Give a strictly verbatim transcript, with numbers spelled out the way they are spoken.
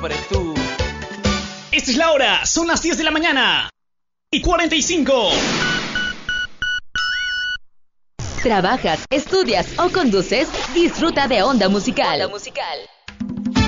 siempre tú. Esta es la hora, son las diez de la mañana y cuarenta y cinco. ¿Trabajas, estudias o conduces? Disfruta de Onda Musical. Onda Musical.